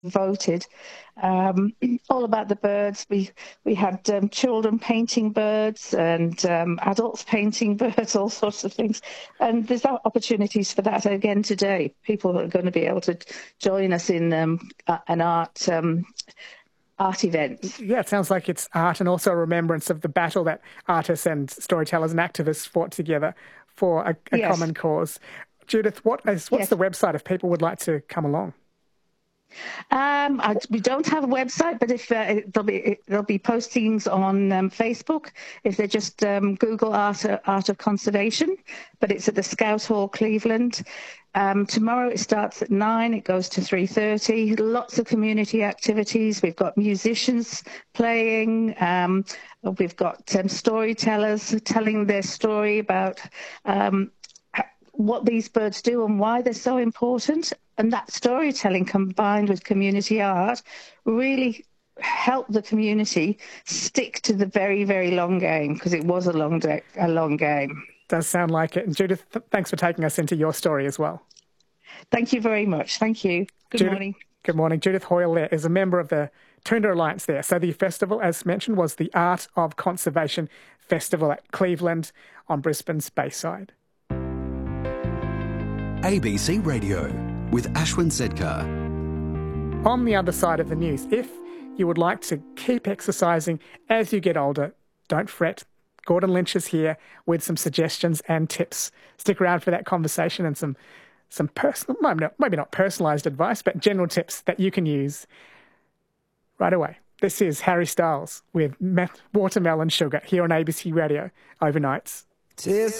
voted, all about the birds. We had children painting birds and adults painting birds, all sorts of things. And there's opportunities for that again today. People are going to be able to join us in an art event. Yeah, it sounds like it's art and also a remembrance of the battle that artists and storytellers and activists fought together for a common cause. Judith, what's the website if people would like to come along? We don't have a website, but if there'll be postings on Facebook if they just Google Art of Conservation. But it's at the Scout Hall, Cleveland. Tomorrow it starts at 9. It goes to 3:30. Lots of community activities. We've got musicians playing. We've got storytellers telling their story about what these birds do and why they're so important. And that storytelling combined with community art really helped the community stick to the very, very long game, because it was a long game. Does sound like it. And Judith, thanks for taking us into your story as well. Thank you very much. Thank you. Good morning. Good morning. Judith Hoyle there is a member of the Toondah Alliance there. So the festival, as mentioned, was the Art of Conservation Festival at Cleveland on Brisbane's Bayside. ABC Radio with Ashwin Sedkar. On the other side of the news, if you would like to keep exercising as you get older, don't fret. Gordon Lynch is here with some suggestions and tips. Stick around for that conversation and some personal, maybe not personalised advice, but general tips that you can use right away. This is Harry Styles with Watermelon Sugar here on ABC Radio overnights. Tears